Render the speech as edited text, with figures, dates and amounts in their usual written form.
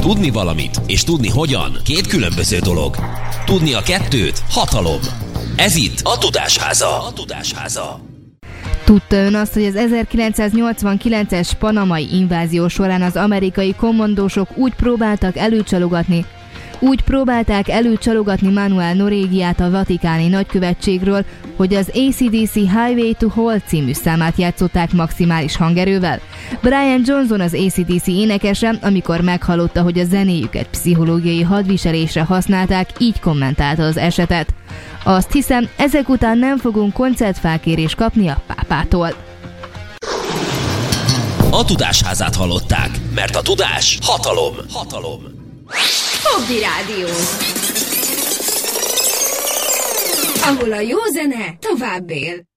Tudni valamit és tudni hogyan két különböző dolog. Tudni a kettőt hatalom. Ez itt a Tudásháza. Tudta ön azt, hogy az 1989-es panamai invázió során az amerikai kommandósok úgy próbálták előcsalogatni Manuel Norégiát a vatikáni nagykövetségről, hogy az AC/DC Highway to Hell című számát játszották maximális hangerővel. Brian Johnson, az AC/DC énekese, amikor meghallotta, hogy a zenéjüket pszichológiai hadviselésre használták, így kommentálta az esetet. Azt hiszem, ezek után nem fogunk koncertfelkérést kapni a pápától. A Tudásházát hallották, mert a tudás hatalom. Fogdi Rádió, ahol a jó zene tovább él.